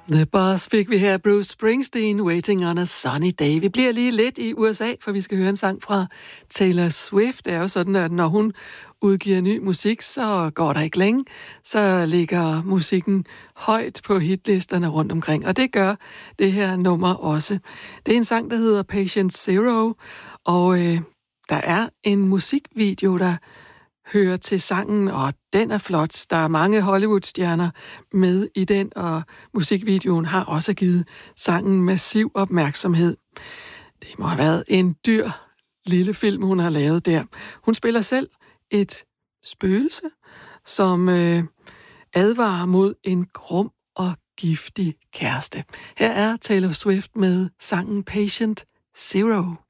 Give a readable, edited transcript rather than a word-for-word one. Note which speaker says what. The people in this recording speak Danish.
Speaker 1: The Boss fik vi her, Bruce Springsteen, Waiting on a Sunny Day. Vi bliver lige lidt i USA, for vi skal høre en sang fra Taylor Swift. Det er jo sådan, at når hun udgiver ny musik, så går der ikke længe. Så ligger musikken højt på hitlisterne rundt omkring, og det gør det her nummer også. Det er en sang, der hedder Patient Zero, og der er en musikvideo, der hører til sangen, og den er flot. Der er mange Hollywood-stjerner med i den, og musikvideoen har også givet sangen massiv opmærksomhed. Det må have været en dyr lille film, hun har lavet der. Hun spiller selv et spøgelse, som advarer mod en grum og giftig kæreste. Her er Taylor Swift med sangen Patient Zero.